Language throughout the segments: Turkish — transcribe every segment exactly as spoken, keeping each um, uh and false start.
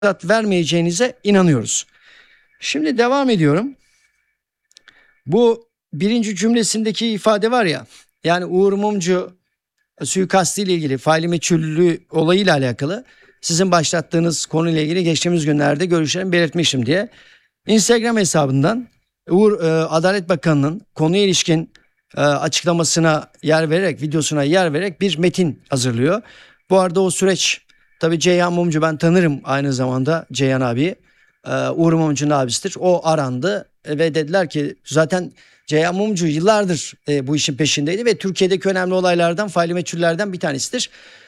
vermeyeceğinize inanıyoruz. Şimdi devam ediyorum. Bu birinci cümlesindeki ifade var ya, yani Uğur Mumcu suikastı ile ilgili, faili meçhullü olayıyla alakalı sizin başlattığınız konuyla ilgili geçtiğimiz günlerde görüşlerimi belirtmişim diye Instagram hesabından Uğur e, Adalet Bakanı'nın konuya ilişkin e, açıklamasına yer vererek, videosuna yer vererek bir metin hazırlıyor. Bu arada o süreç, tabii Ceyhan Mumcu ben tanırım aynı zamanda Ceyhan abi. E, Uğur Mumcu'nun abisidir. O arandı ve dediler ki zaten Ceyhan Mumcu yıllardır e, bu işin peşindeydi ve Türkiye'deki önemli olaylardan, faili meçhullerden bir tanesidir.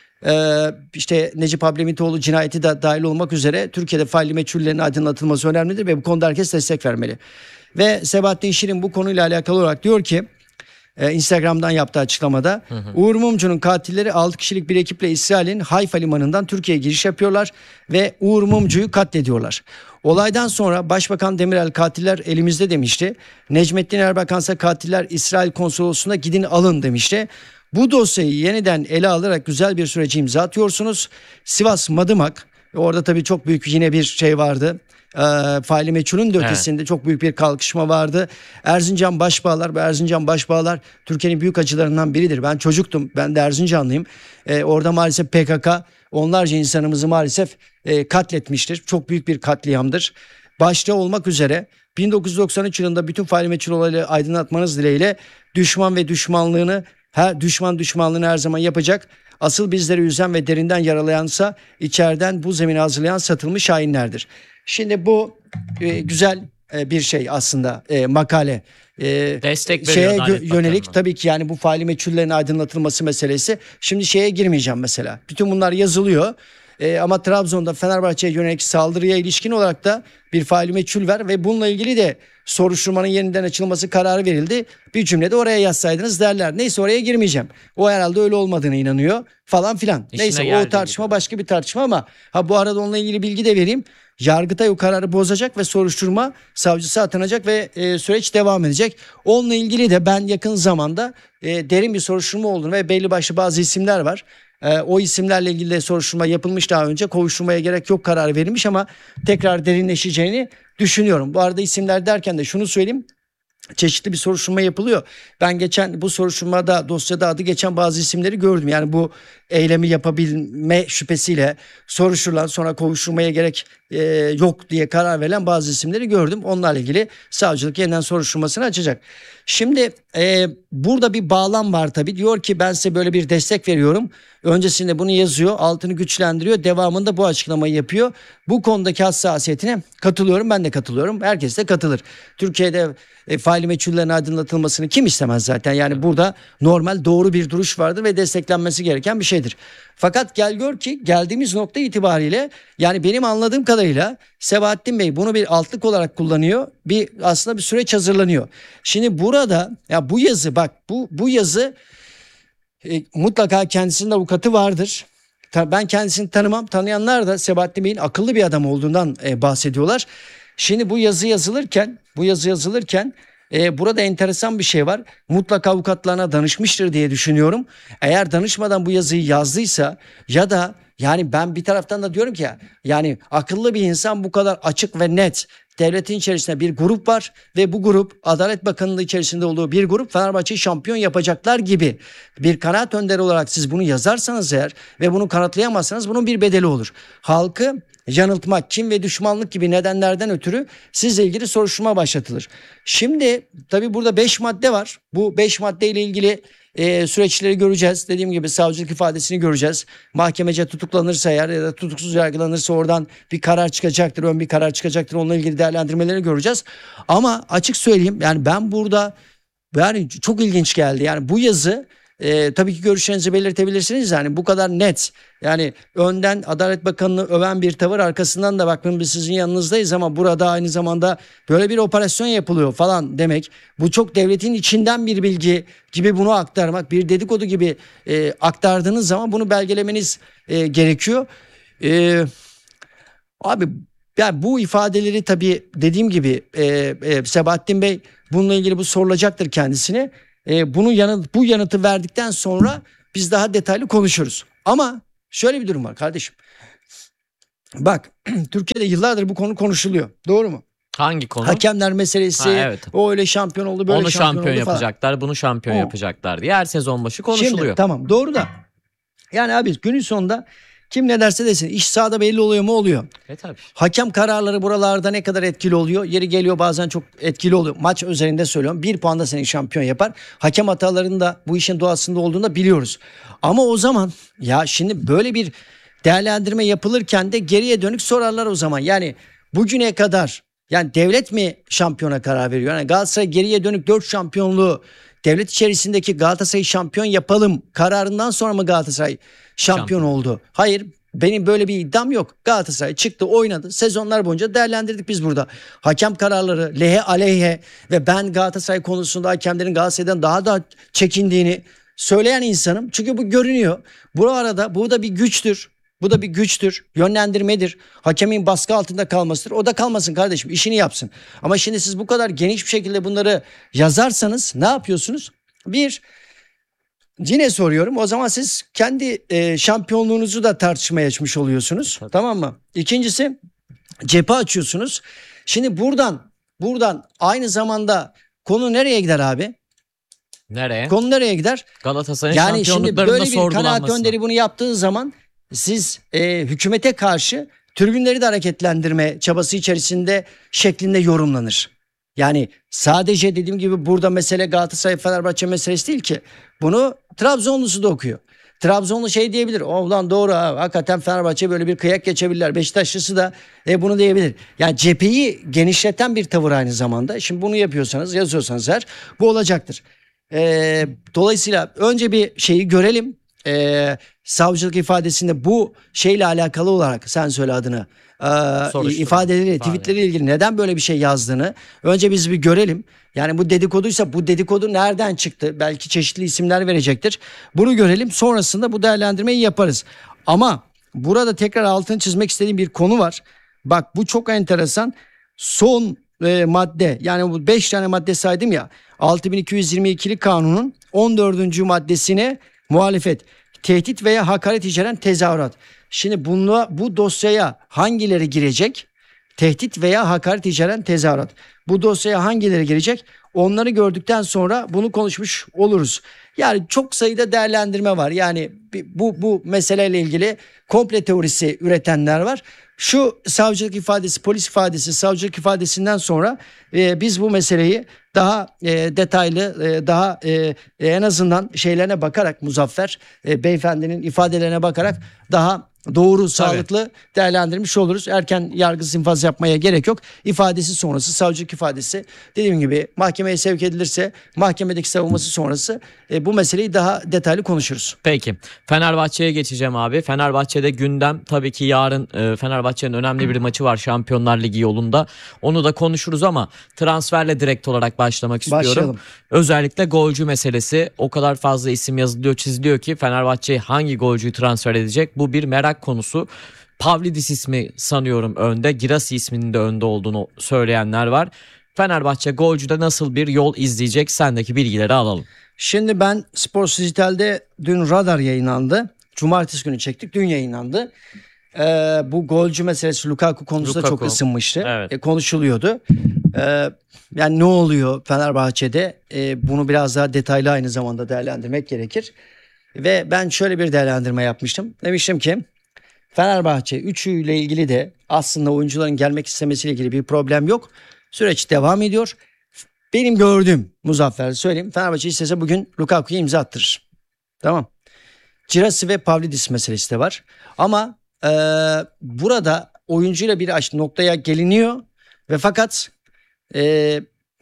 Ee, işte Necip Hablemitoğlu cinayeti de dahil olmak üzere Türkiye'de faili meçhullerin aydınlatılması önemlidir ve bu konuda herkes destek vermeli. Ve Sebahattin Şirin bu konuyla alakalı olarak diyor ki e, Instagram'dan yaptığı açıklamada hı hı. Uğur Mumcu'nun katilleri altı kişilik bir ekiple İsrail'in Hayfa limanından Türkiye'ye giriş yapıyorlar ve Uğur Mumcu'yu katlediyorlar. Olaydan sonra Başbakan Demirel katiller elimizde demişti. Necmettin Erbakan ise katiller İsrail konsolosluğuna gidin alın demişti. Bu dosyayı yeniden ele alarak güzel bir süreci imza atıyorsunuz. Sivas Madımak, orada tabii çok büyük yine bir şey vardı. E, faili meçhulün de ötesinde evet. Çok büyük bir kalkışma vardı. Erzincan Başbağlar, bu Erzincan Başbağlar Türkiye'nin büyük acılarından biridir. Ben çocuktum, ben de Erzincanlıyım. E, orada maalesef P K K onlarca insanımızı maalesef e, katletmiştir. Çok büyük bir katliamdır. Başta olmak üzere bin dokuz yüz doksan üç yılında bütün faili meçhul olayları aydınlatmanız dileğiyle düşman ve düşmanlığını her düşman düşmanlığını her zaman yapacak. Asıl bizleri üzen ve derinden yaralayansa içeriden bu zemini hazırlayan satılmış hainlerdir. Şimdi bu e, güzel e, bir şey aslında e, makale. E, Destek şeye gö- yönelik tabii ki, yani bu faili meçhullerin aydınlatılması meselesi. Şimdi şeye girmeyeceğim mesela. Bütün bunlar yazılıyor. E, ama Trabzon'da Fenerbahçe'ye yönelik saldırıya ilişkin olarak da bir faili meçhul var ve bununla ilgili de soruşturmanın yeniden açılması kararı verildi. Bir cümlede oraya yazsaydınız derler. Neyse, oraya girmeyeceğim. O herhalde öyle olmadığına inanıyor falan filan. İşine Neyse o tartışma gibi. Başka bir tartışma ama ha bu arada onunla ilgili bilgi de vereyim. Yargıtay o kararı bozacak ve soruşturma savcısı atanacak ve e, süreç devam edecek. Onunla ilgili de ben yakın zamanda e, derin bir soruşturma olduğunu ve belli başlı bazı isimler var. E, o isimlerle ilgili de soruşturma yapılmış daha önce. Kovuşturmaya gerek yok kararı verilmiş ama tekrar derinleşeceğini düşünüyorum. Bu arada isimler derken de şunu söyleyeyim. Çeşitli bir soruşturma yapılıyor. Ben geçen bu soruşturmada dosyada adı geçen bazı isimleri gördüm. Yani bu eylemi yapabilme şüphesiyle soruşturulan, sonra kovuşturmaya gerek e, yok diye karar verilen bazı isimleri gördüm. Onlarla ilgili savcılık yeniden soruşturmasını açacak. Şimdi e, burada bir bağlam var tabii. Diyor ki ben size böyle bir destek veriyorum. Öncesinde bunu yazıyor, altını güçlendiriyor. Devamında bu açıklamayı yapıyor. Bu konudaki hassasiyetine katılıyorum. Ben de katılıyorum. Herkes de katılır. Türkiye'de e, faili meçhullerin aydınlatılmasını kim istemez zaten? Yani burada normal doğru bir duruş vardır ve desteklenmesi gereken bir şeydir. Fakat gel gör ki geldiğimiz nokta itibariyle, yani benim anladığım kadarıyla Sebahattin Bey bunu bir altlık olarak kullanıyor. Bir aslında bir süreç hazırlanıyor. Şimdi burada ya bu yazı bak bu bu yazı e, mutlaka kendisinin avukatı vardır. Ben kendisini tanımam. Tanıyanlar da Sebahattin Bey'in akıllı bir adam olduğundan e, bahsediyorlar. Şimdi bu yazı yazılırken, bu yazı yazılırken e, burada enteresan bir şey var. Mutlaka avukatlarına danışmıştır diye düşünüyorum. Eğer danışmadan bu yazıyı yazdıysa ya da yani ben bir taraftan da diyorum ki ya, yani akıllı bir insan bu kadar açık ve net. Devletin içerisinde bir grup var ve bu grup Adalet Bakanlığı içerisinde olduğu bir grup Fenerbahçe'yi şampiyon yapacaklar gibi bir kanaat önderi olarak siz bunu yazarsanız eğer ve bunu kanıtlayamazsanız bunun bir bedeli olur. Halkı yanıltmak, kin ve düşmanlık gibi nedenlerden ötürü sizle ilgili soruşturma başlatılır. Şimdi tabii burada beş madde var. Bu beş maddeyle ilgili e, süreçleri göreceğiz. Dediğim gibi savcılık ifadesini göreceğiz. Mahkemece tutuklanırsa eğer ya da tutuksuz yargılanırsa oradan bir karar çıkacaktır. Ön bir karar çıkacaktır. Onunla ilgili değerlendirmeleri göreceğiz. Ama açık söyleyeyim, yani ben burada yani çok ilginç geldi. Yani bu yazı e, tabii ki görüşlerinizi belirtebilirsiniz. Yani bu kadar net. Yani önden Adalet Bakanı'nı öven bir tavır, arkasından da bakın biz sizin yanınızdayız ama burada aynı zamanda böyle bir operasyon yapılıyor falan demek. Bu çok devletin içinden bir bilgi gibi bunu aktarmak, bir dedikodu gibi e, aktardığınız zaman bunu belgelemeniz e, gerekiyor. E, abi yani bu ifadeleri tabii dediğim gibi e, e, Sebahattin Bey bununla ilgili bu sorulacaktır kendisine. E, bunu yanıt, bu yanıtı verdikten sonra biz daha detaylı konuşuruz. Ama şöyle bir durum var kardeşim. Bak Türkiye'de yıllardır bu konu konuşuluyor. Doğru mu? Hangi konu? Hakemler meselesi. Ha, evet. O öyle şampiyon oldu, böyle Onu şampiyon, şampiyon oldu falan. yapacaklar, bunu şampiyon O. yapacaklar diye her sezon başı konuşuluyor. Şimdi tamam, doğru da yani abi günün sonunda kim ne derse desin iş sahada belli oluyor mu? Oluyor. E tabii. Hakem kararları buralarda ne kadar etkili oluyor? Yeri geliyor bazen çok etkili oluyor. Maç üzerinde söylüyorum. Bir puan da seni şampiyon yapar. Hakem hatalarının da bu işin doğasında olduğunu da biliyoruz. Ama o zaman ya şimdi böyle bir değerlendirme yapılırken de geriye dönük sorarlar o zaman. Yani bugüne kadar yani devlet mi şampiyona karar veriyor? Yani Galatasaray geriye dönük dört şampiyonluğu devlet içerisindeki Galatasaray'ı şampiyon yapalım kararından sonra mı Galatasaray şampiyon, şampiyon oldu? Hayır. Benim böyle bir iddiam yok. Galatasaray çıktı, oynadı. Sezonlar boyunca değerlendirdik biz burada. Hakem kararları lehe aleyhe ve ben Galatasaray konusunda hakemlerin Galatasaray'dan daha da çekindiğini söyleyen insanım. Çünkü bu görünüyor. Bu arada bu da bir güçtür. Bu da bir güçtür. Yönlendirmedir. Hakemin baskı altında kalmasıdır. O da kalmasın kardeşim. İşini yapsın. Ama şimdi siz bu kadar geniş bir şekilde bunları yazarsanız ne yapıyorsunuz? Bir, yine soruyorum. O zaman siz kendi e, şampiyonluğunuzu da tartışmaya açmış oluyorsunuz. Tabii. Tamam mı? İkincisi cephe açıyorsunuz. Şimdi buradan buradan aynı zamanda konu nereye gider abi? Nereye? Konu nereye gider? Galatasaray'ın yani şimdi böyle bir kanaat önderi bunu yaptığı zaman siz e, hükümete karşı tribünleri de hareketlendirme çabası içerisinde şeklinde yorumlanır. Yani sadece dediğim gibi burada mesele Galatasaray Fenerbahçe meselesi değil ki. Bunu Trabzonlusu da okuyor. Trabzonlu şey diyebilir. O ulan doğru ha, hakikaten Fenerbahçe böyle bir kıyak geçebilirler. Beşiktaşlısı da e, bunu diyebilir. Yani cepheyi genişleten bir tavır aynı zamanda. Şimdi bunu yapıyorsanız, yazıyorsanız eğer bu olacaktır. E, dolayısıyla önce bir şeyi görelim. E, savcılık ifadesinde bu şeyle alakalı olarak sen söyle adını. E, ifadeleri, tweetleriyle ilgili neden böyle bir şey yazdığını önce biz bir görelim. Yani bu dedikoduysa bu dedikodu nereden çıktı? Belki çeşitli isimler verecektir. Bunu görelim. Sonrasında bu değerlendirmeyi yaparız. Ama burada tekrar altını çizmek istediğim bir konu var. Bak bu çok enteresan. Son e, madde, yani bu beş tane madde saydım ya. altı bin iki yüz yirmi ikili kanunun on dördüncü maddesine muhalefet. Tehdit veya hakaret içeren tezahürat. Şimdi bununla, bu dosyaya hangileri girecek? Tehdit veya hakaret içeren tezahürat. Bu dosyaya hangileri girecek? Onları gördükten sonra bunu konuşmuş oluruz. Yani çok sayıda değerlendirme var. Yani bu bu meseleyle ilgili komple teorisi üretenler var. Şu savcılık ifadesi, polis ifadesi, savcılık ifadesinden sonra e, biz bu meseleyi daha e, detaylı, e, daha e, en azından şeylerine bakarak Muzaffer e, beyefendinin ifadelerine bakarak daha doğru, tabii, sağlıklı değerlendirmiş oluruz. Erken yargı infaz yapmaya gerek yok. İfadesi sonrası, savcılık ifadesi dediğim gibi mahkemeye sevk edilirse mahkemedeki savunması sonrası e, bu meseleyi daha detaylı konuşuruz. Peki. Fenerbahçe'ye geçeceğim abi. Fenerbahçe'de gündem tabii ki yarın e, Fenerbahçe'nin önemli bir maçı var Şampiyonlar Ligi yolunda. Onu da konuşuruz ama transferle direkt olarak başlamak istiyorum. Başlayalım. Özellikle golcü meselesi. O kadar fazla isim yazılıyor, çiziliyor ki Fenerbahçe hangi golcüyü transfer edecek? Bu bir merak konusu. Pavlidis ismi sanıyorum önde. Girassi isminin de önde olduğunu söyleyenler var. Fenerbahçe golcüde nasıl bir yol izleyecek? Sendeki bilgileri alalım. Şimdi ben Spor Dijital'de dün Radar yayınlandı. Cumartesi günü çektik. Dün yayınlandı. Ee, bu golcü meselesi Lukaku konusunda Lukaku. çok ısınmıştı. Evet. E, konuşuluyordu. Ee, yani ne oluyor Fenerbahçe'de? E, bunu biraz daha detaylı aynı zamanda değerlendirmek gerekir. Ve ben şöyle bir değerlendirme yapmıştım. Demiştim ki Fenerbahçe üçüyle ilgili de aslında oyuncuların gelmek istemesiyle ilgili bir problem yok. Süreç devam ediyor. Benim gördüğüm, Muzaffer söyleyeyim, Fenerbahçe istese bugün Lukaku'ya imza attırır. Tamam. Girassi ve Pavlidis meselesi de var. Ama e, burada oyuncuyla bir noktaya geliniyor ve fakat e,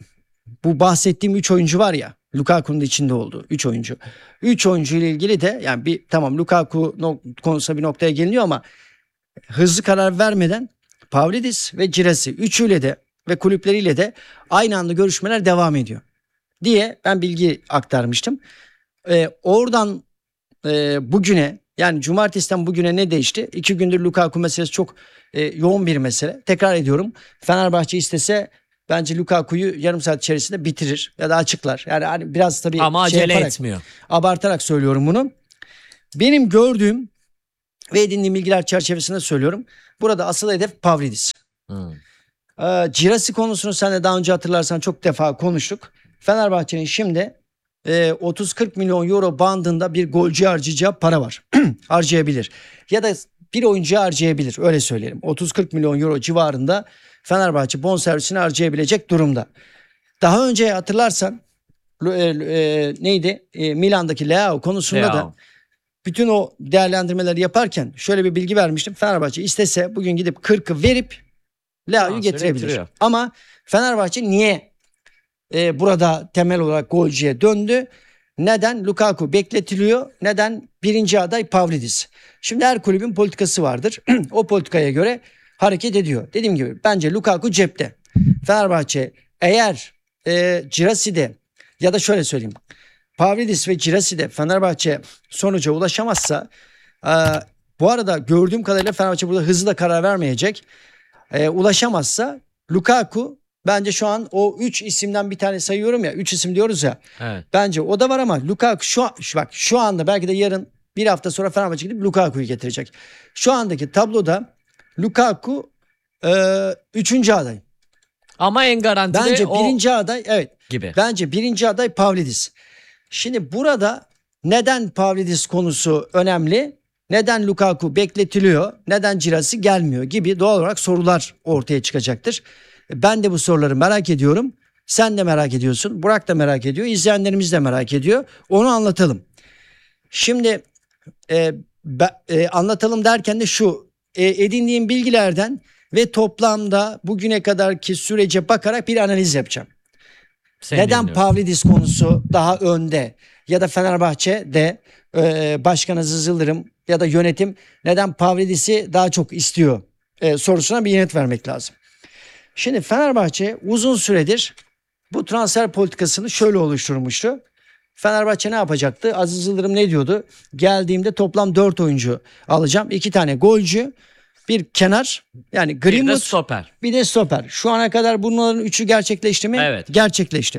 bu bahsettiğim üç oyuncu var ya, Lukaku'nun da içinde olduğu üç oyuncu. üç oyuncu ile ilgili de yani bir tamam Lukaku no, konusunda bir noktaya geliniyor ama hızlı karar vermeden Pavlidis ve Girassi üçüyle de ve kulüpleriyle de aynı anda görüşmeler devam ediyor diye ben bilgi aktarmıştım. Ee, oradan e, bugüne, yani cumartesiden bugüne ne değişti? İki gündür Lukaku meselesi çok e, yoğun bir mesele. Tekrar ediyorum, Fenerbahçe istese bence Lukaku'yu yarım saat içerisinde bitirir ya da açıklar. Yani hani biraz tabii ama şey acele yaparak, etmiyor. Abartarak söylüyorum bunu. Benim gördüğüm Ve edindiğim bilgiler çerçevesinde söylüyorum. Burada asıl hedef Pavlidis. Hmm. Ee, Girassi konusunu sen de daha önce hatırlarsan çok defa konuştuk. Fenerbahçe'nin şimdi e, otuz kırk milyon euro bandında bir golcü harcayacağı para var. Harcayabilir. Ya da bir oyuncu harcayabilir. Öyle söyleyelim. otuz kırk milyon euro civarında Fenerbahçe bonservisini harcayabilecek durumda. Daha önce hatırlarsan e, e, neydi? E, Milan'daki Leao konusunda Leao. da bütün o değerlendirmeleri yaparken şöyle bir bilgi vermiştim. Fenerbahçe istese bugün gidip kırkı verip Leao'yu Transfer getirebilir. getiriyor. Ama Fenerbahçe niye e, burada temel olarak golcüye döndü? Neden Lukaku bekletiliyor? Neden birinci aday Pavlidis? Şimdi her kulübün politikası vardır. O politikaya göre hareket ediyor. Dediğim gibi bence Lukaku cepte. Fenerbahçe eğer e, Girassi'de ya da şöyle söyleyeyim. Pavlidis ve Girassi'de Fenerbahçe sonuca ulaşamazsa e, bu arada gördüğüm kadarıyla Fenerbahçe burada hızlı da karar vermeyecek. E, ulaşamazsa Lukaku bence şu an o üç isimden bir tane sayıyorum ya. üç isim diyoruz ya. Evet. Bence o da var ama Lukaku şu, an, şu bak şu anda belki de yarın bir hafta sonra Fenerbahçe gidip Lukaku'yu getirecek. Şu andaki tabloda Lukaku e, üçüncü aday. Ama en garantili Bence o birinci aday evet. gibi. Bence birinci aday Pavlidis. Şimdi burada neden Pavlidis konusu önemli? Neden Lukaku bekletiliyor? Neden Girassi gelmiyor gibi doğal olarak sorular ortaya çıkacaktır. Ben de bu soruları merak ediyorum. Sen de merak ediyorsun. Burak da merak ediyor. İzleyenlerimiz de merak ediyor. Onu anlatalım. Şimdi e, be, e, anlatalım derken de şu e, edindiğim bilgilerden ve toplamda bugüne kadarki sürece bakarak bir analiz yapacağım. Seni Neden dinliyorum. Pavlidis konusu daha önde ya da Fenerbahçe'de e, Başkan Aziz Yıldırım ya da yönetim neden Pavlidis'i daha çok istiyor e, sorusuna bir yanıt vermek lazım. Şimdi Fenerbahçe uzun süredir bu transfer politikasını şöyle oluşturmuştu. Fenerbahçe ne yapacaktı? Aziz Yıldırım ne diyordu? Geldiğimde toplam dört oyuncu alacağım. iki tane golcü, bir kenar yani Bir de Greenwood, stoper. bir de stoper. Şu ana kadar bunların üçü gerçekleşti mi? Evet. Gerçekleşti.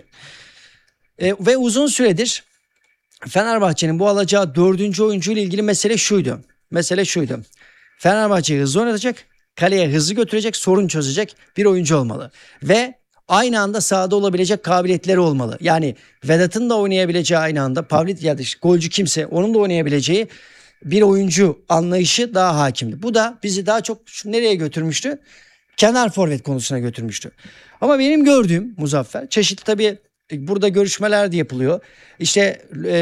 E, ve uzun süredir Fenerbahçe'nin bu alacağı dördüncü oyuncu ile ilgili mesele şuydu. Mesele şuydu. Fenerbahçe'yi hızlı oynatacak, kaleye hızlı götürecek, sorun çözecek bir oyuncu olmalı. Ve aynı anda sahada olabilecek kabiliyetleri olmalı. Yani Vedat'ın da oynayabileceği aynı anda, Pavlidis ya da işte golcü kimse onun da oynayabileceği bir oyuncu anlayışı daha hakimdi. Bu da bizi daha çok şu nereye götürmüştü? Kenar forvet konusuna götürmüştü. Ama benim gördüğüm Muzaffer çeşitli tabii burada görüşmeler de yapılıyor. İşte e,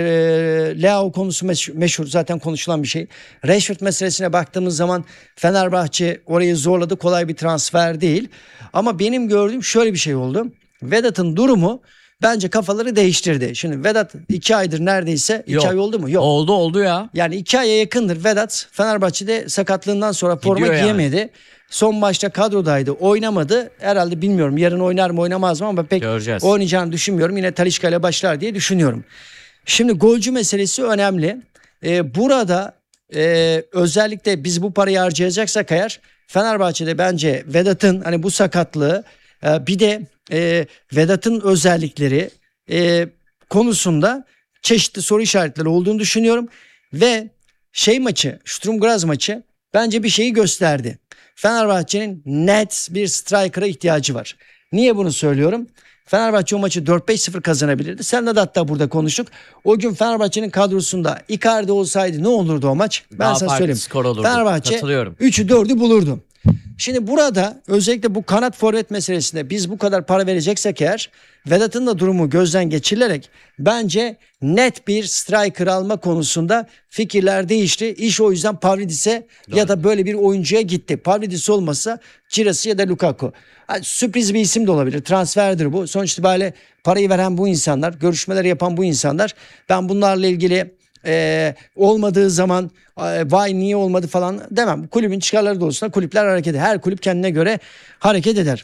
Leao konusu meşhur, meşhur zaten konuşulan bir şey. Rashford meselesine baktığımız zaman Fenerbahçe orayı zorladı. Kolay bir transfer değil. Ama benim gördüğüm şöyle bir şey oldu. Vedat'ın durumu bence kafaları değiştirdi. Şimdi Vedat iki aydır neredeyse iki Yok. ay oldu mu? Yok. Oldu oldu ya. Yani iki aya yakındır Vedat Fenerbahçe'de sakatlığından sonra forma Gidiyor yani. giyemedi. Son maçta kadrodaydı. Oynamadı. Herhalde bilmiyorum yarın oynar mı oynamaz mı ama pek Göreceğiz. oynayacağını düşünmüyorum. Yine Talisca ile başlar diye düşünüyorum. Şimdi golcü meselesi önemli. Ee, burada e, özellikle biz bu parayı harcayacaksak eğer Fenerbahçe'de bence Vedat'ın hani bu sakatlığı e, bir de e, Vedat'ın özellikleri e, konusunda çeşitli soru işaretleri olduğunu düşünüyorum. Ve şey maçı, Sturm Graz maçı bence bir şeyi gösterdi. Fenerbahçe'nin net bir striker'a ihtiyacı var. Niye bunu söylüyorum? Fenerbahçe o maçı dört beş sıfır kazanabilirdi. Seninle de hatta burada konuştuk. O gün Fenerbahçe'nin kadrosunda Icardi olsaydı ne olurdu o maç? Ben Daha sana farklı söyleyeyim. skor olurdu. Fenerbahçe Katılıyorum. üçü dördü bulurdu. Şimdi burada özellikle bu kanat forvet meselesinde biz bu kadar para vereceksek eğer Vedat'ın da durumu gözden geçirilerek bence net bir striker alma konusunda fikirler değişti. İş o yüzden Pavlidis'e ya da böyle bir oyuncuya gitti. Pavlidis olmasa Girassi ya da Lukaku. Yani sürpriz bir isim de olabilir. Transferdir bu. Sonuç itibariyle parayı veren bu insanlar, görüşmeleri yapan bu insanlar. Ben bunlarla ilgili Ee, olmadığı zaman vay niye olmadı falan demem. Kulübün çıkarları doğrultusunda kulüpler hareket eder. Her kulüp kendine göre hareket eder.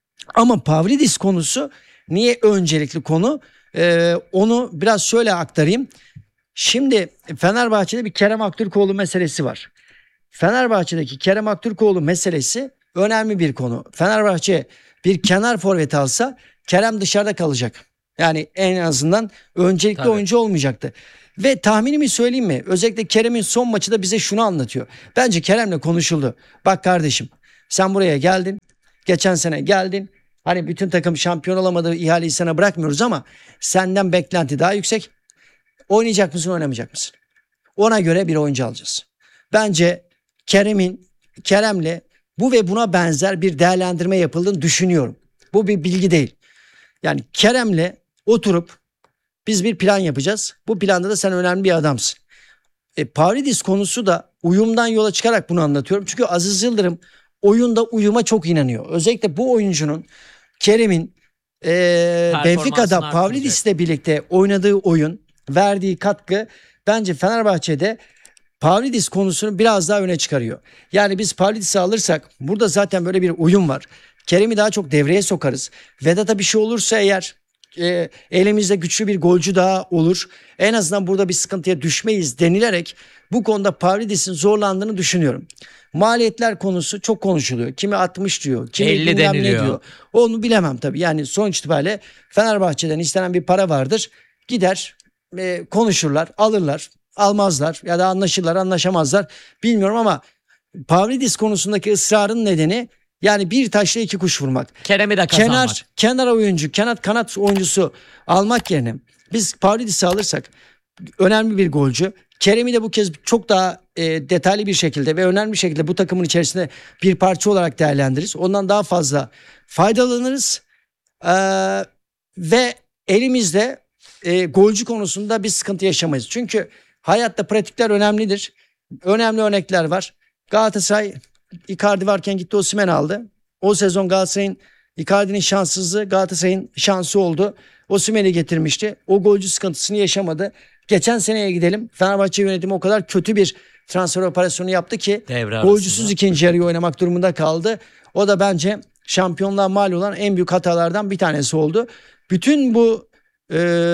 Ama Pavlidis konusu niye öncelikli konu? Ee, onu biraz şöyle aktarayım. Şimdi Fenerbahçe'de bir Kerem Aktürkoğlu meselesi var. Fenerbahçe'deki Kerem Aktürkoğlu meselesi önemli bir konu. Fenerbahçe bir kenar forvet alsa Kerem dışarıda kalacak. Yani en azından öncelikli Tabii. oyuncu olmayacaktı. Ve tahminimi söyleyeyim mi? Özellikle Kerem'in son maçı da bize şunu anlatıyor. Bence Kerem'le konuşuldu. Bak kardeşim, sen buraya geldin. Geçen sene geldin. Hani bütün takım şampiyon olamadığı ihaleyi sana bırakmıyoruz ama senden beklenti daha yüksek. Oynayacak mısın, oynamayacak mısın? Ona göre bir oyuncu alacağız. Bence Kerem'in Kerem'le bu ve buna benzer bir değerlendirme yapıldığını düşünüyorum. Bu bir bilgi değil. Yani Kerem'le oturup biz bir plan yapacağız. Bu planda da sen önemli bir adamsın. E, Pavlidis konusu da uyumdan yola çıkarak bunu anlatıyorum. Çünkü Aziz Yıldırım oyunda uyuma çok inanıyor. Özellikle bu oyuncunun, Kerem'in e, Benfica'da Pavlidis'le birlikte oynadığı oyun, verdiği katkı bence Fenerbahçe'de Pavlidis konusunu biraz daha öne çıkarıyor. Yani biz Pavlidis'i alırsak burada zaten böyle bir uyum var. Kerem'i daha çok devreye sokarız. Vedat'a bir şey olursa eğer e, elimizde güçlü bir golcü daha olur. En azından burada bir sıkıntıya düşmeyiz denilerek bu konuda Pavlidis'in zorlandığını düşünüyorum. Maliyetler konusu çok konuşuluyor. Kimi altmış diyor, kimi elli bilmem ne deniliyor. diyor. Onu bilemem tabii. Yani sonuç itibariyle Fenerbahçe'den istenen bir para vardır. Gider e, konuşurlar, alırlar, almazlar ya da anlaşırlar, anlaşamazlar. Bilmiyorum ama Pavlidis konusundaki ısrarın nedeni yani bir taşla iki kuş vurmak. Kerem'i de kazanmak. Kenar, kenar oyuncu, kanat kanat oyuncusu almak yerine biz Pavlidis'i alırsak önemli bir golcü. Kerem'i de bu kez çok daha e, detaylı bir şekilde ve önemli bir şekilde bu takımın içerisinde bir parça olarak değerlendiririz. Ondan daha fazla faydalanırız. Ee, ve elimizde e, golcü konusunda bir sıkıntı yaşamayız. Çünkü hayatta pratikler önemlidir. Önemli örnekler var. Galatasaray Icardi varken gitti Osimhen aldı. O sezon Galatasaray'ın Icardi'nin şanssızlığı Galatasaray'ın şansı oldu. Osimhen'i getirmişti. O golcü sıkıntısını yaşamadı. Geçen seneye gidelim. Fenerbahçe yönetimi o kadar kötü bir transfer operasyonu yaptı ki Devre golcüsüz arasında. ikinci yarıyı oynamak durumunda kaldı. O da bence şampiyonluğa mal olan en büyük hatalardan bir tanesi oldu. Bütün bu e,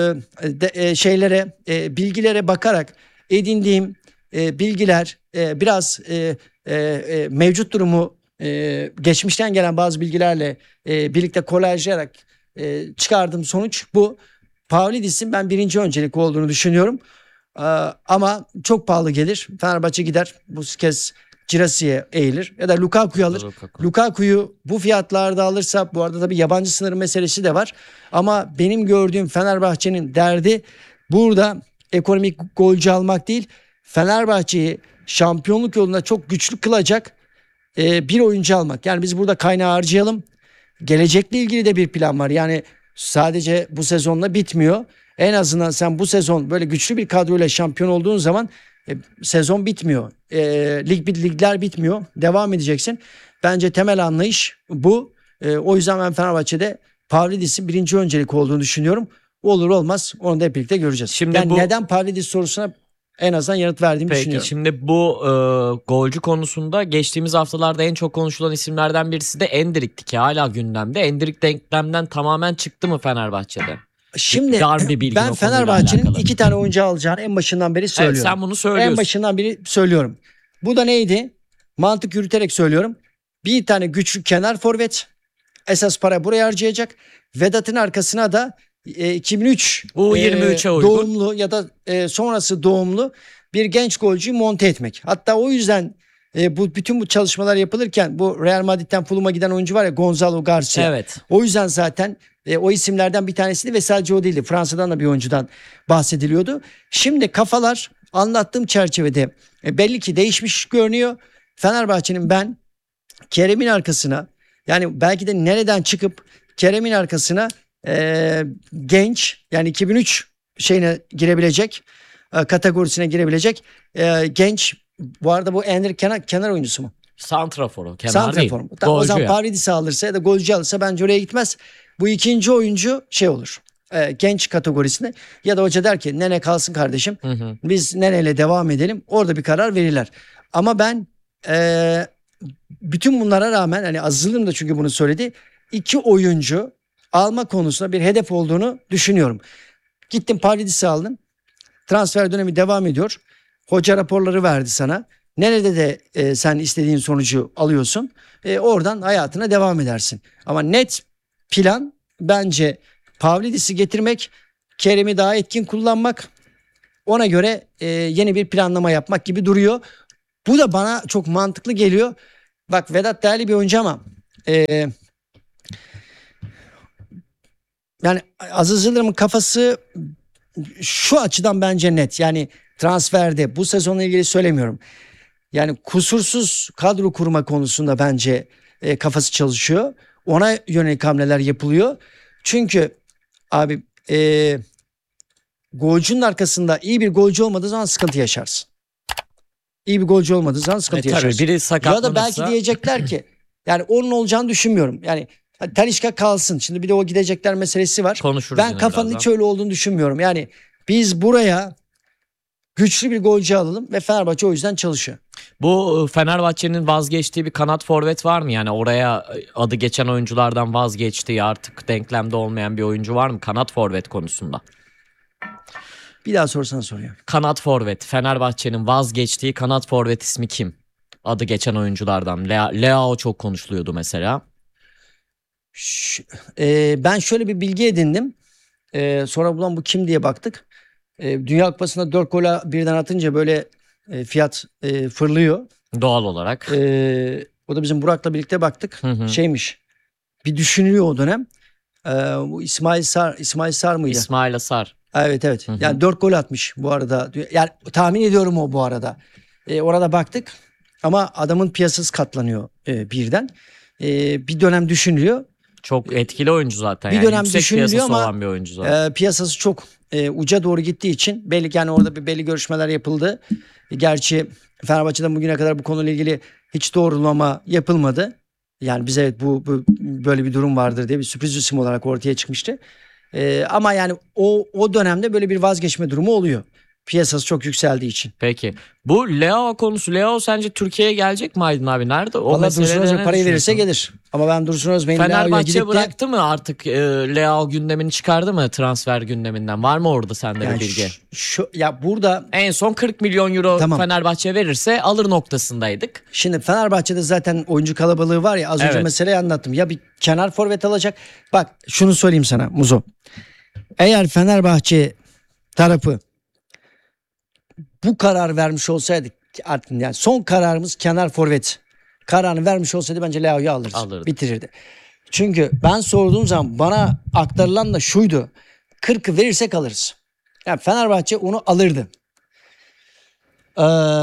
de, e, şeylere, e, bilgilere bakarak edindiğim e, bilgiler e, biraz e, e, e, mevcut durumu e, geçmişten gelen bazı bilgilerle e, birlikte kolajlayarak e, çıkardığım sonuç bu. Pavlidis'in ben birinci öncelik olduğunu düşünüyorum. Ee, ama çok pahalı gelir. Fenerbahçe gider bu kez Girassi'ye eğilir ya da Lukaku'yu alır. Lukaku. Lukaku'yu bu fiyatlarda alırsa, bu arada tabii yabancı sınırı meselesi de var. Ama benim gördüğüm Fenerbahçe'nin derdi burada ekonomik golcü almak değil. Fenerbahçe'yi şampiyonluk yolunda çok güçlü kılacak e, bir oyuncu almak. Yani biz burada kaynağı harcayalım. Gelecekle ilgili de bir plan var. Yani sadece bu sezonla bitmiyor. En azından sen bu sezon böyle güçlü bir kadroyla şampiyon olduğun zaman e, sezon bitmiyor. E, lig ligler bitmiyor. Devam edeceksin. Bence temel anlayış bu. E, o yüzden ben Fenerbahçe'de Pavlidis'in birinci öncelik olduğunu düşünüyorum. Olur olmaz onu da hep birlikte göreceğiz. Şimdi yani bu- neden Pavlidis sorusuna en azından yanıt verdiğimi Peki düşünüyorum. şimdi bu e, golcü konusunda geçtiğimiz haftalarda en çok konuşulan isimlerden birisi de Endrick'ti ki hala gündemde. Endrick denklemden tamamen çıktı mı Fenerbahçe'de? Şimdi Var bir bilgin o ben konuyla Fenerbahçe'nin alakalı. iki tane oyuncu alacağını en başından beri söylüyorum. Evet, sen bunu söylüyorsun. En başından beri söylüyorum. Bu da neydi? Mantık yürüterek söylüyorum. Bir tane güçlü kenar forvet. Esas para buraya harcayacak. Vedat'ın arkasına da e, iki bin üç U yirmi üçe uygun. doğumlu ya da e, sonrası doğumlu bir genç golcüyü monte etmek. Hatta o yüzden e, bu bütün bu çalışmalar yapılırken bu Real Madrid'den Fulham'a giden oyuncu var ya, Gonzalo Garcia. Evet. O yüzden zaten e, o isimlerden bir tanesiydi ve sadece o değildi. Fransa'dan da bir oyuncudan bahsediliyordu. Şimdi kafalar anlattığım çerçevede e, belli ki değişmiş görünüyor. Fenerbahçe'nin ben Kerem'in arkasına, yani belki de nereden çıkıp Kerem'in arkasına e, genç, yani iki bin üç şeyine girebilecek, e, kategorisine girebilecek e, genç, bu arada bu Ender kenar, kenar oyuncusu mu? Santrafor'u, kenar Santrafor değil. mu? Tamam, o Golcü zaman ya. Pavlidis'i alırsa ya da golcü alırsa bence oraya gitmez. Bu ikinci oyuncu şey olur. e, genç kategorisinde ya da hoca der ki Nene kalsın kardeşim. Hı hı. Biz Nene'yle devam edelim. Orada bir karar verirler. Ama ben e, bütün bunlara rağmen, hani Aziz Yıldırım da çünkü bunu söyledi, iki oyuncu alma konusunda bir hedef olduğunu düşünüyorum. Gittin Pavlidis'i aldın. Transfer dönemi devam ediyor. Hoca raporları verdi sana. Nerede de e, sen istediğin sonucu alıyorsun. E, oradan hayatına devam edersin. Ama net plan bence Pavlidis'i getirmek, Kerem'i daha etkin kullanmak Ona göre e, yeni bir planlama yapmak gibi duruyor. Bu da bana çok mantıklı geliyor. Bak Vedat değerli bir oyuncu ama e, yani Aziz Yıldırım'ın kafası şu açıdan bence net. Yani transferde bu sezonla ilgili söylemiyorum. Yani kusursuz kadro kurma konusunda bence e, kafası çalışıyor. Ona yönelik hamleler yapılıyor. Çünkü abi e, golcünün arkasında iyi bir golcü olmadığı zaman sıkıntı yaşarsın. İyi bir golcü olmadığı zaman E, sıkıntı tabii yaşarsın. biri Ya sakatlanırsa da belki diyecekler ki yani onun olacağını düşünmüyorum. Yani Talisca kalsın. Şimdi bir de o gidecekler meselesi var. konuşuruz Ben yine kafanın birazdan. hiç öyle olduğunu düşünmüyorum. Yani biz buraya güçlü bir golcü alalım ve Fenerbahçe o yüzden çalışıyor. Bu e, Fenerbahçe'nin vazgeçtiği bir kanat forvet var mı? Yani oraya e, adı geçen oyunculardan vazgeçtiği artık denklemde olmayan bir oyuncu var mı kanat forvet konusunda? Bir daha sorsana soruyor. Kanat forvet. Fenerbahçe'nin vazgeçtiği kanat forvet ismi kim? Adı geçen oyunculardan. Lea, Leao çok konuşuluyordu mesela. Ş- e, ben şöyle bir bilgi edindim. E, sonra bulan bu kim diye baktık. E, Dünya Kupası'nda dört gola birden atınca böyle e, fiyat e, fırlıyor. Doğal olarak. E, o da bizim Burak'la birlikte baktık. Hı hı. Şeymiş. Bir düşünülüyor o dönem. E, bu İsmail Sar, İsmail Sar mıydı? İsmail Asar. Evet evet. Hı hı. Yani dört gol atmış bu arada. Yani tahmin ediyorum o bu arada. E, orada baktık ama adamın piyasası katlanıyor e, birden. E, bir dönem düşünülüyor. Çok etkili oyuncu zaten. Bir yani dönem yüksek düşünülüyor piyasası ama, olan bir oyuncu zaten. E, piyasası çok e, uca doğru gittiği için belli ki yani orada bir belli görüşmeler yapıldı. E, gerçi Fenerbahçe'den bugüne kadar bu konuyla ilgili hiç doğrulama yapılmadı. Yani bize evet bu, bu böyle bir durum vardır diye bir sürpriz isim olarak ortaya çıkmıştı. E, ama yani o o dönemde böyle bir vazgeçme durumu oluyor. Piyasası çok yükseldiği için. Peki. Bu Leao konusu. Leao sence Türkiye'ye gelecek mi Aydın abi? Nerede? O Valla Dursun meselede Özbek ne parayı verirse düşünüyorsun? gelir. Ama ben Dursun Özbek'in Leao'ya Fenerbahçe gidip de bıraktı mı artık e, Leao gündemini çıkardı mı transfer gündeminden? Var mı orada sende yani bir bilgi? şu, şu- ya burada En son kırk milyon euro Tamam. Fenerbahçe verirse alır noktasındaydık. şimdi Fenerbahçe'de zaten oyuncu kalabalığı var ya az önce Evet. meseleyi anlattım. Ya bir kenar forvet alacak. Bak şunu söyleyeyim sana Muzo. Eğer Fenerbahçe tarafı bu karar vermiş olsaydı artık yani son kararımız kenar forvet kararını vermiş olsaydı bence Leao'yu alırız. Alırdı. Bitirirdi. Çünkü ben sorduğum zaman bana aktarılan da şuydu. kırkı verirsek alırız. Yani Fenerbahçe onu alırdı. Ee,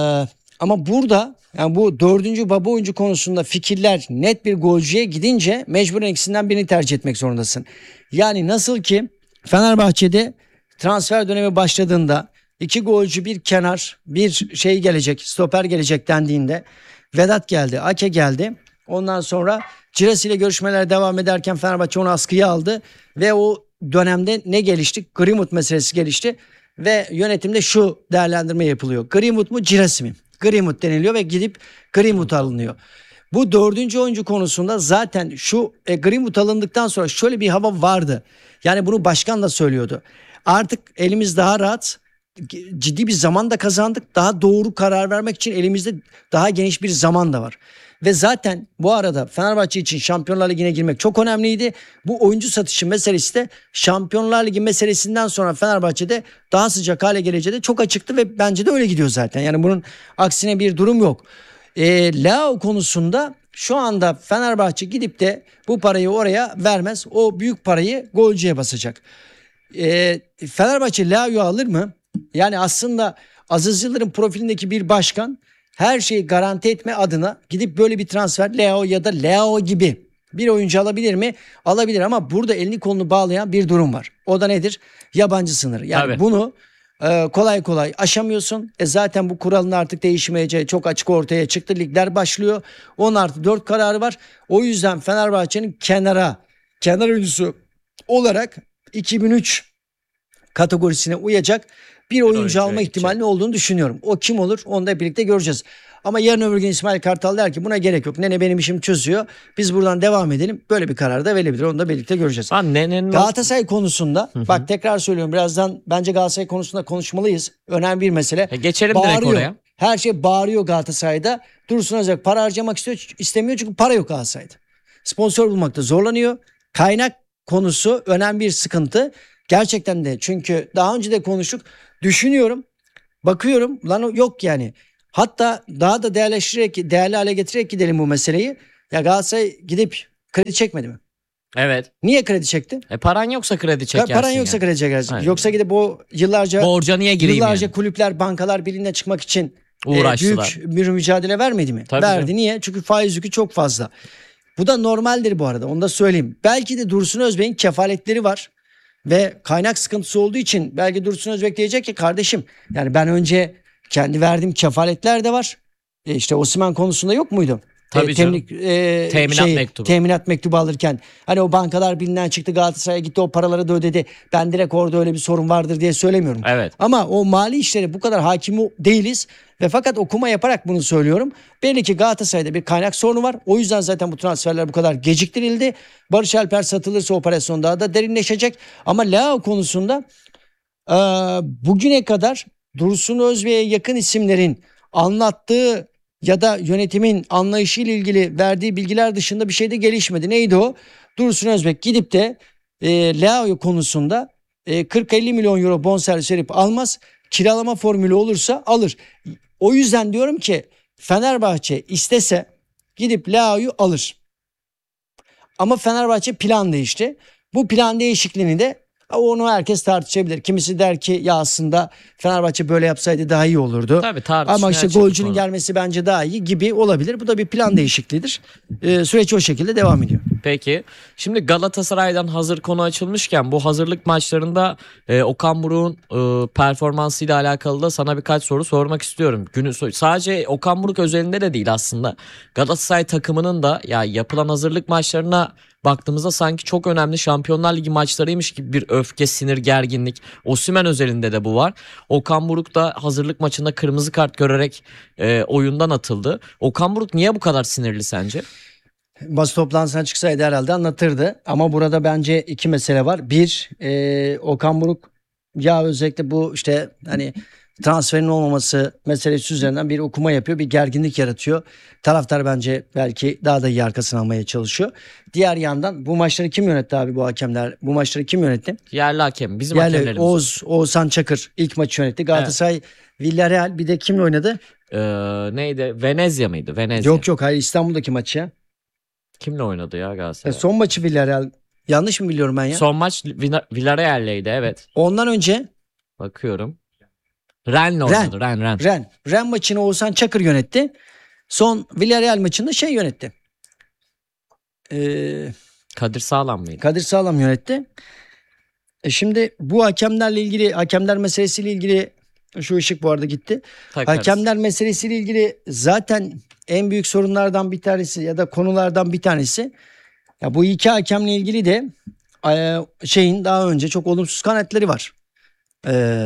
ama burada yani bu dördüncü baba oyuncu konusunda fikirler net bir golcüye gidince mecburen ikisinden birini tercih etmek zorundasın. Yani nasıl ki Fenerbahçe'de transfer dönemi başladığında iki golcü bir kenar bir şey gelecek stoper gelecek dendiğinde Vedat geldi, Ake geldi. Ondan sonra Ciras ile görüşmeler devam ederken Fenerbahçe onu askıya aldı ve o dönemde ne gelişti? Greenwood meselesi gelişti ve yönetimde şu değerlendirme yapılıyor. Greenwood mu Ciras mi? Greenwood deniliyor ve gidip Greenwood alınıyor. Bu dördüncü oyuncu konusunda zaten şu e, Greenwood alındıktan sonra şöyle bir hava vardı. Yani bunu başkan da söylüyordu. Artık elimiz daha rahat, ciddi bir zaman da kazandık. Daha doğru karar vermek için elimizde daha geniş bir zaman da var. Ve zaten bu arada Fenerbahçe için Şampiyonlar Ligi'ne girmek çok önemliydi. Bu oyuncu satışı meselesi de Şampiyonlar Ligi meselesinden sonra Fenerbahçe'de daha sıcak hale geleceği de çok açıktı ve bence de öyle gidiyor zaten. Yani bunun aksine bir durum yok. E, Leao konusunda şu anda Fenerbahçe gidip de bu parayı oraya vermez. O büyük parayı golcüye basacak. E, Fenerbahçe Leao'yu alır mı? Yani aslında Aziz Yıldırım profilindeki bir başkan her şeyi garanti etme adına gidip böyle bir transfer Leao ya da Leao gibi bir oyuncu alabilir mi? Alabilir ama burada elini kolunu bağlayan bir durum var. O da nedir? Yabancı sınırı. Yani Tabii. bunu e, kolay kolay aşamıyorsun. E zaten bu kuralın artık değişmeyeceği çok açık ortaya çıktı. Ligler başlıyor. on artı dört kararı var. O yüzden Fenerbahçe'nin kenara kenar oyuncusu olarak iki bin üç kategorisine uyacak bir oyuncu oyuncuya alma gidecek. ihtimalinin olduğunu düşünüyorum. O kim olur onu da birlikte göreceğiz. Ama yarın öbür gün İsmail Kartal der ki buna gerek yok. Nene benim işim çözüyor. Biz buradan devam edelim. Böyle bir karar da verebilir. Onu da birlikte göreceğiz. Ha, Nene'nin Galatasaray konusunda bak tekrar söylüyorum birazdan bence Galatasaray konusunda konuşmalıyız. Önemli bir mesele. E, geçelim direkt Bağırıyor. oraya. Her şey bağırıyor Galatasaray'da. Dursun Özbek para harcamak istiyor, istemiyor çünkü para yok Galatasaray'da. Sponsor bulmakta zorlanıyor. Kaynak konusu önemli bir sıkıntı. Gerçekten de çünkü daha önce de konuştuk. Düşünüyorum Bakıyorum lan o yok yani. Hatta daha da değerleştirerek, değerli hale getirerek gidelim bu meseleyi. Ya Galatasaray gidip kredi çekmedi mi? Evet. Niye kredi çekti? E paran yoksa kredi çekersin. Paran yoksa ya. kredi çekersin. Aynen. Yoksa gidip o yıllarca Borca niye gireyim yıllarca yani? kulüpler, bankalar birliğine çıkmak için e, Uğraştılar. büyük bir mücadele vermedi mi? Tabii Verdi. canım. Niye? Çünkü faiz yükü çok fazla. Bu da normaldir bu arada. Onu da söyleyeyim. Belki de Dursun Özbek'in kefaletleri var. Ve kaynak sıkıntısı olduğu için belki Dursun Özbek diyecek ki kardeşim yani ben önce kendi verdiğim kefaletler de var. E işte Osimhen konusunda yok muydu? Tabii E, canım. temlik- e, Teminat mektubu. Teminat mektubu alırken hani o bankalar birinden çıktı Galatasaray'a gitti o paraları da ödedi. Ben direkt orada öyle bir sorun vardır diye söylemiyorum. Evet. Ama o mali işlere bu kadar hakim değiliz. Ve fakat okuma yaparak bunu söylüyorum. Belli ki Galatasaray'da bir kaynak sorunu var. O yüzden zaten bu transferler bu kadar geciktirildi. Barış Alper satılırsa operasyon daha da derinleşecek. Ama Leao konusunda e, bugüne kadar Dursun Özbek'e yakın isimlerin anlattığı ya da yönetimin anlayışıyla ilgili verdiği bilgiler dışında bir şey de gelişmedi. Neydi o? Dursun Özbek gidip de e, Leao konusunda e, kırk elli milyon euro bonservis verip almaz. Kiralama formülü olursa alır. O yüzden diyorum ki Fenerbahçe istese gidip Leao'yu alır. Ama Fenerbahçe plan değişti. Bu plan değişikliğini de onu herkes tartışabilir. Kimisi der ki ya aslında Fenerbahçe böyle yapsaydı daha iyi olurdu. Tabii tartışmaya Ama işte açık bir golcünün konu. gelmesi bence daha iyi gibi olabilir. Bu da bir plan değişikliğidir. Ee, süreç o şekilde devam ediyor. Peki. Şimdi Galatasaray'dan hazır konu açılmışken bu hazırlık maçlarında e, Okan Buruk'un e, performansıyla alakalı da sana birkaç soru sormak istiyorum. Günü so- sadece Okan Buruk özelinde de değil aslında. Galatasaray takımının da ya yapılan hazırlık maçlarına baktığımızda sanki çok önemli Şampiyonlar Ligi maçlarıymış gibi bir öfke, sinir, gerginlik. Osimhen özelinde de bu var. Okan Buruk da hazırlık maçında kırmızı kart görerek e, oyundan atıldı. Okan Buruk niye bu kadar sinirli sence? Basın toplantısına çıksaydı herhalde anlatırdı. Ama burada bence iki mesele var. Bir, e, Okan Buruk ya özellikle bu işte hani transferin olmaması meselesi üzerinden bir okuma yapıyor. Bir gerginlik yaratıyor. Taraftar bence belki daha da iyi arkasını almaya çalışıyor. Diğer yandan bu maçları kim yönetti abi bu hakemler? Bu maçları kim yönetti? Yerli hakem. Bizim Yani hakemlerimiz. Oğuz, Oğuzhan Çakır ilk maçı yönetti. Galatasaray Villarreal bir de kimle oynadı? Ee, neydi? Venezia mıydı? Venezia. Yok yok hayır İstanbul'daki maçı ya. Kimle oynadı ya E, Galatasaray? son maçı Villarreal. Yanlış mı biliyorum ben ya? Son maç Vina- Villarreal'leydi evet. Ondan önce Bakıyorum. Rennes oynadı. Ren Ren. Ren. Ren maçını Oğuzhan Çakır yönetti. Son Villarreal maçını şey yönetti. Ee, Kadir Sağlam mıydı? Kadir Sağlam yönetti. E şimdi bu hakemlerle ilgili hakemler meselesiyle ilgili şu ışık bu arada gitti. Takarız. Hakemler meselesiyle ilgili zaten en büyük sorunlardan bir tanesi ya da konulardan bir tanesi. Ya bu iki hakemle ilgili de e, şeyin daha önce çok olumsuz kanaatleri var. Ee,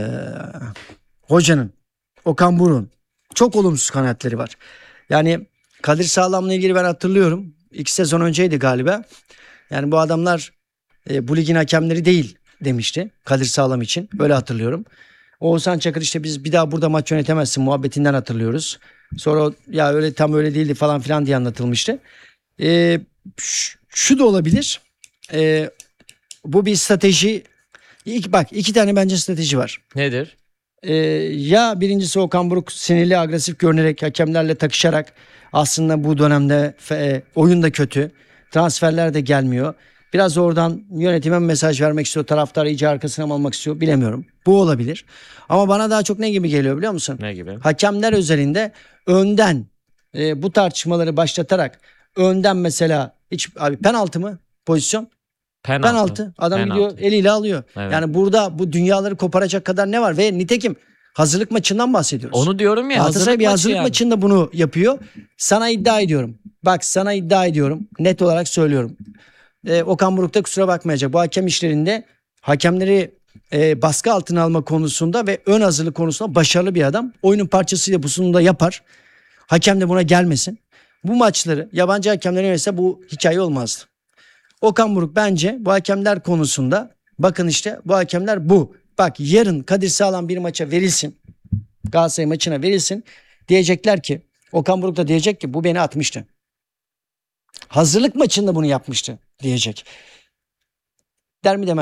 hocanın, Okan Buruk'un çok olumsuz kanaatleri var. Yani Kadir Sağlam'la ilgili ben hatırlıyorum. İki sezon önceydi galiba. Yani bu adamlar e, bu ligin hakemleri değil demişti Kadir Sağlam için. Öyle hatırlıyorum. Oğuzhan Çakır işte biz bir daha burada maç yönetemezsin muhabbetinden hatırlıyoruz. Sonra ya öyle tam öyle değildi falan filan diye anlatılmıştı. E, şu, şu da olabilir. E, bu bir strateji. İki, bak iki tane bence strateji var. Nedir? Ee, ya birincisi Okan Buruk sinirli agresif görünerek hakemlerle takışarak aslında bu dönemde fe, oyun da kötü. Transferler de gelmiyor. Biraz oradan yönetime mesaj vermek istiyor. Taraftar iyice arkasına mı almak istiyor bilemiyorum. Bu olabilir. Ama bana daha çok ne gibi geliyor biliyor musun? Ne gibi? Hakemler özelinde önden e, bu tartışmaları başlatarak önden mesela hiç abi penaltı mı pozisyon? Penaltı. Penaltı. Adam Penaltı. gidiyor eliyle alıyor. Evet. Yani burada bu dünyaları koparacak kadar ne var? Ve nitekim hazırlık maçından bahsediyoruz. Onu diyorum ya. Galatasaray bir maçı hazırlık yani. maçında bunu yapıyor. Sana iddia ediyorum. Bak sana iddia ediyorum. Net olarak söylüyorum. Ee, Okan Buruk da kusura bakmayacak. Bu hakem işlerinde hakemleri e, baskı altına alma konusunda ve ön hazırlık konusunda başarılı bir adam. Oyunun parçasıyla bunu da yapar. Hakem de buna gelmesin. Bu maçları yabancı hakemler yönetse bu hikaye olmazdı. Okan Buruk bence bu hakemler konusunda bakın işte bu hakemler bu. Bak yarın Kadir Sağlam bir maça verilsin. Galatasaray maçına verilsin. Diyecekler ki Okan Buruk da diyecek ki bu beni atmıştı. Hazırlık maçında bunu yapmıştı diyecek. Der mi demez mi?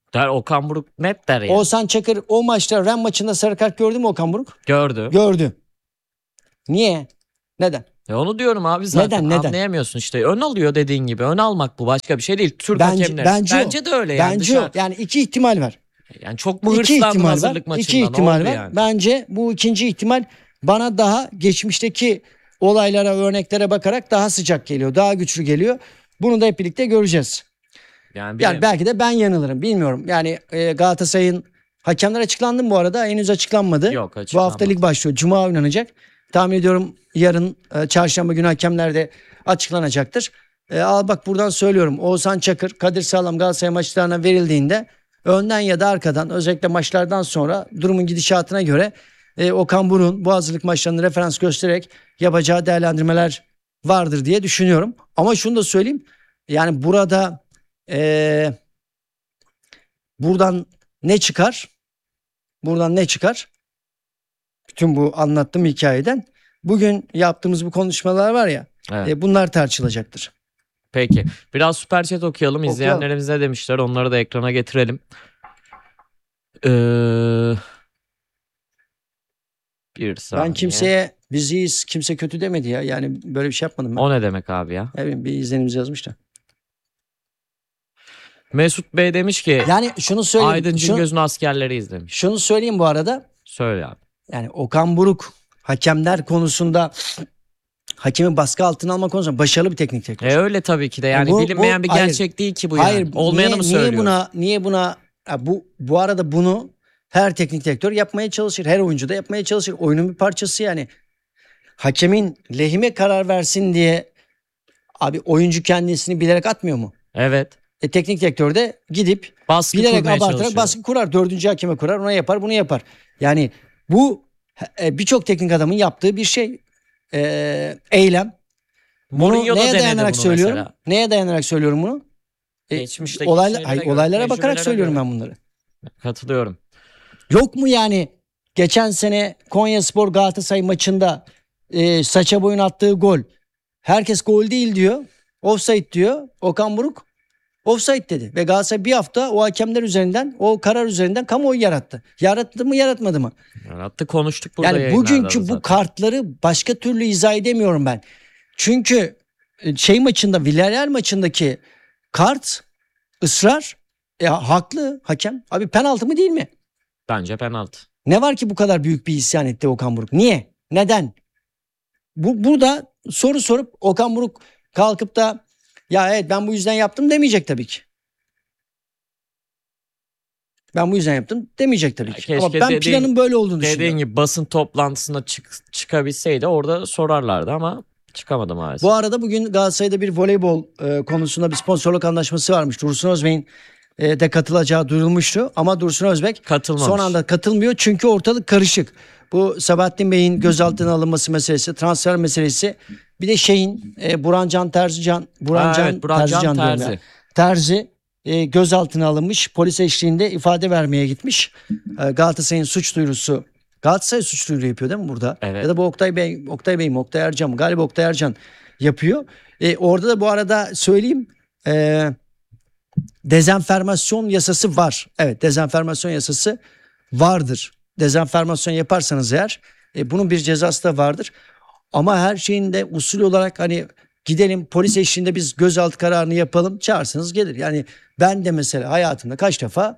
Der Okan Buruk net der ya. Oğuzhan Çakır o maçta Ren maçında sarı kart gördü mü Okan Buruk? Gördü. Gördü. Niye? Neden? E onu diyorum abi zaten. Neden, neden? Anlayamıyorsun işte. Ön alıyor dediğin gibi. Ön almak bu, başka bir şey değil. Türk Bence- hakemleri. bence o. Bence de öyle yani. Bence o. Dışarı- Yani iki ihtimal var. Yani çok mu İki hırslandın ihtimal var. hazırlık maçında? İki Ne ihtimal oldu var. yani? Bence bu ikinci ihtimal bana daha geçmişteki olaylara, örneklere bakarak daha sıcak geliyor. Daha güçlü geliyor. Bunu da hep birlikte göreceğiz. Yani, Yani benim- belki de ben yanılırım. Bilmiyorum. Yani e, Galatasaray'ın hakemler açıklandı mı bu arada? Henüz açıklanmadı. Yok, Bu açıklanmadı. hafta lig başlıyor. Cuma oynanacak. Tahmin ediyorum yarın e, çarşamba günü hakemler de açıklanacaktır. E, al bak buradan söylüyorum. Oğuzhan Çakır, Kadir Sağlam Galatasaray maçlarına verildiğinde önden ya da arkadan özellikle maçlardan sonra durumun gidişatına göre e, Okan Buruk'un bu hazırlık maçlarını referans göstererek yapacağı değerlendirmeler vardır diye düşünüyorum. Ama şunu da söyleyeyim. Yani burada e, buradan ne çıkar? Buradan ne çıkar? Bütün bu anlattığım hikayeden bugün yaptığımız bu konuşmalar var ya, Evet. e, bunlar tartışılacaktır. Peki. Biraz süper chat okuyalım. Okuyalım. İzleyenlerimiz ne demişler? Onları da ekrana getirelim. Ee, bir saniye. Ben kimseye biz iyiyiz, kimse kötü demedi ya. Yani böyle bir şey yapmadım ben. O ne demek abi ya? Ne bileyim, bir izlenimiz yazmış da. Mesut Bey demiş ki Yani şunu söyleyeyim. Aydın şunu, Cingöz'ün askerleri izlemiş. şunu söyleyeyim bu arada. Söyle abi. Yani Okan Buruk hakemler konusunda hakemi baskı altına alma konusunda başarılı bir teknik direktör. E öyle tabii ki de yani Bu- bu- bilinmeyen bir hayır. gerçek değil ki bu Hayır, yani. Olmayanı niye, mı niye söylüyoruz? buna niye buna ya bu bu arada bunu her teknik direktör yapmaya çalışır. Her oyuncu da yapmaya çalışır. Oyunun bir parçası yani. Hakemin lehime karar versin diye abi oyuncu kendisini bilerek atmıyor mu? Evet. E, teknik direktör de gidip Baskı bilerek kurmaya abartarak çalışıyor. baskı kurar. Dördüncü hakeme kurar. Ona yapar, bunu yapar. Yani bu e, birçok teknik adamın yaptığı bir şey. E, eylem. Bunu Mourinho da neye denedi dayanarak bunu söylüyorum? mesela. Neye dayanarak söylüyorum bunu? E, Geçmişteki olayla, şeylere hayır, göre, olaylara bakarak tecrübelere söylüyorum göre. ben bunları. Katılıyorum. Yok mu yani geçen sene Konyaspor Galatasaray maçında e, saça boyun attığı gol. Herkes gol değil diyor. Offside diyor. Okan Buruk offside dedi. Ve Galatasaray bir hafta o hakemler üzerinden, o karar üzerinden kamuoyu yarattı. Yarattı mı yaratmadı mı? Yarattı, konuştuk burada Yani yayınlarda bugünkü da bu zaten. kartları başka türlü izah edemiyorum ben. Çünkü e, şey maçında, Villarreal maçındaki kart, ısrar, e, haklı hakem. Abi penaltı mı değil mi? Bence penaltı. Ne var ki bu kadar büyük bir isyan etti Okan Buruk? Niye? Neden? Bu, burada soru sorup Okan Buruk kalkıp da ya evet ben bu yüzden yaptım demeyecek tabii ki. Ben bu yüzden yaptım demeyecek tabii ki. Keşke Ama ben dediğin- planın böyle olduğunu Dediğin düşünüyorum. gibi basın toplantısına çık, çıkabilseydi orada sorarlardı ama çıkamadı maalesef. Bu arada bugün Galatasaray'da bir voleybol e, konusunda bir sponsorluk anlaşması varmış. Dursun Özbek'in e, de katılacağı duyurulmuştu. Ama Dursun Özbek Katılmamış. son anda katılmıyor çünkü ortalık karışık. Bu Sabahattin Bey'in gözaltına alınması meselesi, transfer meselesi. Bir de şeyin e, Burancan Terzican, Burancan, Ha, evet, Burancan Terzican diyorum Terzi. ya. Terzi e, gözaltına alınmış. Polis eşliğinde ifade vermeye gitmiş. E, Galatasaray'ın suç duyurusu. Galatasaray suç duyuru yapıyor değil mi burada? Evet. Ya da bu Oktay Bey, Oktay Bey mi, Oktay Ercan mı? Galiba Oktay Ercan yapıyor. E, orada da bu arada söyleyeyim e, dezenformasyon yasası var. Evet, dezenformasyon yasası vardır. Dezenformasyon yaparsanız eğer e, bunun bir cezası da vardır. Ama her şeyin de usul olarak hani gidelim polis eşliğinde biz gözaltı kararını yapalım çağırsanız gelir. Yani ben de mesela hayatımda kaç defa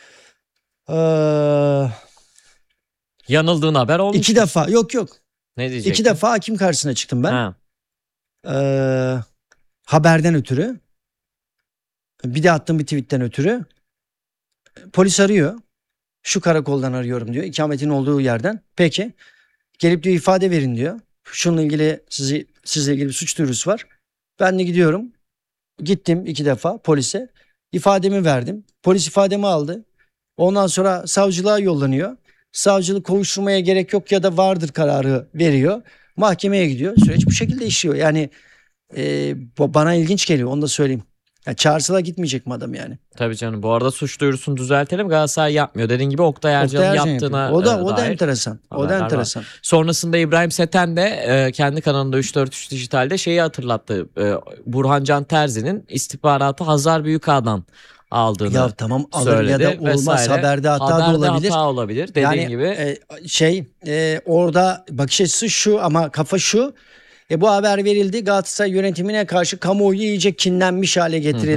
eee, Yanıldığın haber olmuş. iki defa yok yok Ne diyecektin? iki defa hakim karşısına çıktım ben. Ha. Eee, haberden ötürü. Bir de attığım bir tweetten ötürü. Polis arıyor. Şu karakoldan arıyorum diyor. İkametin olduğu yerden. Peki. Gelip diyor ifade verin diyor. Şununla ilgili sizi, sizle ilgili bir suç duyurusu var. Ben de gidiyorum. Gittim iki defa polise. İfademi verdim. Polis ifademi aldı. Ondan sonra savcılığa yollanıyor. Savcılık kovuşturmaya gerek yok ya da vardır kararı veriyor. Mahkemeye gidiyor. Süreç bu şekilde işliyor. Yani e, bu bana ilginç geliyor, onu da söyleyeyim. Ya çağırsalar gitmeyecek mi adam yani? Tabii canım. Bu arada suç duyurusunu düzeltelim. Galatasaray yapmıyor. Dediğin gibi Oktay Ercan'ın Oktay Ercan yaptığına yapıyor. O da e, o da dair enteresan. O haberler da var. enteresan. Sonrasında İbrahim Seten de e, kendi kanalında üç dört üç Dijital'de şeyi hatırlattı. E, Burhancan Terzi'nin istihbaratı Hazar Büyükağa'dan aldığını Ya tamam, alır söyledi ya da olmaz, vesaire. haberde hata da Haberde olabilir. hata olabilir dediğin Yani gibi. e, şey e, orada bakış açısı şu ama kafa şu. E, bu haber verildi, Galatasaray yönetimine karşı kamuoyu iyice kinlenmiş hale getirildi.